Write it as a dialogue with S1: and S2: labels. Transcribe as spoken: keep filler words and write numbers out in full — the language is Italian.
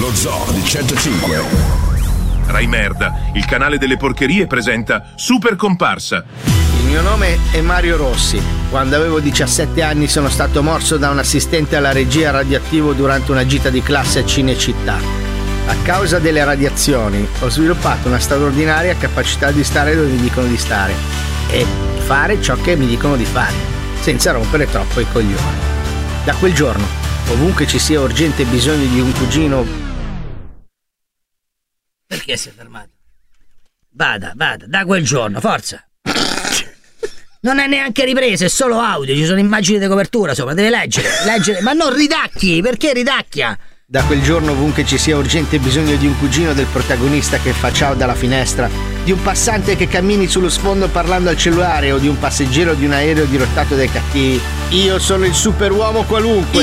S1: Lo Zoo di centocinque.
S2: Rai Merda, il canale delle porcherie, presenta Super Comparsa.
S3: Il mio nome è Mario Rossi. Quando avevo diciassette anni sono stato morso da un assistente alla regia radioattivo durante una gita di classe a Cinecittà. A causa delle radiazioni ho sviluppato una straordinaria capacità di stare dove mi dicono di stare e fare ciò che mi dicono di fare, senza rompere troppo i coglioni. Da quel giorno, ovunque ci sia urgente bisogno di un cugino...
S4: Perché si è fermato? Vada, vada, da quel giorno, forza! Non è neanche ripreso, è solo audio, ci sono immagini di copertura sopra, deve leggere, leggere, ma non ridacchi, perché ridacchia?
S3: Da quel giorno, ovunque ci sia urgente bisogno di un cugino del protagonista che fa ciao dalla finestra, di un passante che cammini sullo sfondo parlando al cellulare o di un passeggero di un aereo dirottato dai cattivi, io sono il superuomo qualunque.